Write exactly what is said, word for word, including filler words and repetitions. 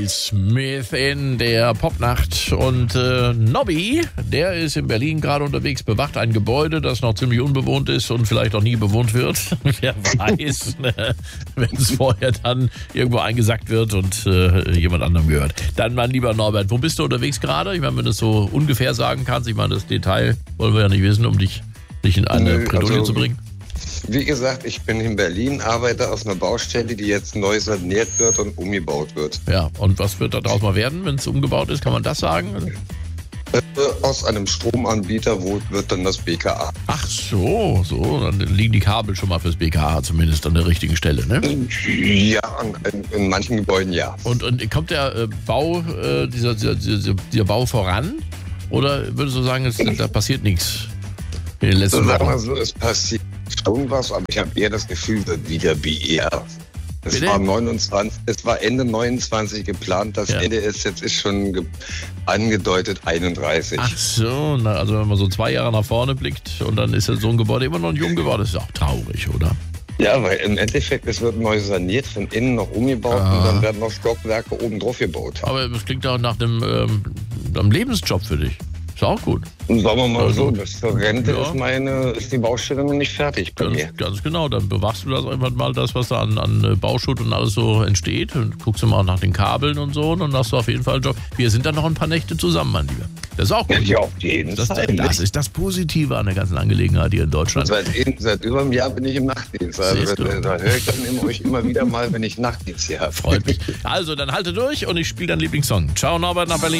Miles Smith in der Popnacht. Und äh, Nobby, der ist in Berlin gerade unterwegs, bewacht ein Gebäude, das noch ziemlich unbewohnt ist und vielleicht auch nie bewohnt wird. Wer weiß, ne, wenn es vorher dann irgendwo eingesackt wird und äh, jemand anderem gehört. Dann, mein lieber Norbert, wo bist du unterwegs gerade? Ich meine, wenn du das so ungefähr sagen kannst, ich meine, das Detail wollen wir ja nicht wissen, um dich, dich in eine Nö, Bredouille also, zu bringen. Wie gesagt, ich bin in Berlin, arbeite auf einer Baustelle, die jetzt neu saniert wird und umgebaut wird. Ja, und was wird da draus mal werden, wenn es umgebaut ist? Kann man das sagen? Äh, aus einem Stromanbieter wo wird dann das B K A. Ach so, so, dann liegen die Kabel schon mal fürs B K A zumindest an der richtigen Stelle, ne? Ja, in, in manchen Gebäuden ja. Und, und kommt der äh, Bau, äh, dieser, dieser, dieser, dieser Bau voran? Oder würdest du sagen, es, da passiert nichts in den letzten So, sagen wir Wochen? so, es passiert schon was, aber ich habe eher das Gefühl, wird wieder wie eher. Es Bitte? war neunundzwanzig, es war Ende neunundzwanzig geplant, das Ja. Ende ist jetzt ist schon ge- angedeutet einunddreißig. Ach so, na, also wenn man so zwei Jahre nach vorne blickt und dann ist ja so ein Gebäude immer noch nicht umgebaut, das ist auch traurig, oder? Ja, weil im Endeffekt, es wird neu saniert, von innen noch umgebaut Ah. und dann werden noch Stockwerke oben drauf gebaut. Aber das klingt auch nach einem, ähm, einem Lebensjob für dich. Ist auch gut. Und sagen wir mal Also, so, bis zur Rente ja. ist meine, ist die Baustelle noch nicht fertig bei mir. Ganz, ganz genau, dann bewachst du das einfach mal, das, was da an, an Bauschutt und alles so entsteht und guckst du mal nach den Kabeln und so und dann hast du auf jeden Fall einen Job. Wir sind dann noch ein paar Nächte zusammen, mein Lieber. Das ist auch gut. Ja, auf jeden Das, Fall. das ist das Positive an der ganzen Angelegenheit hier in Deutschland. Seit, seit über einem Jahr bin ich im Nachtdienst. Also Siehst du. da, da höre ich dann immer, euch immer wieder mal, wenn ich Nachtdienst hier habe. Freut mich. Also, dann halte durch und ich spiele deinen Lieblingssong. Ciao, Norbert nach Berlin.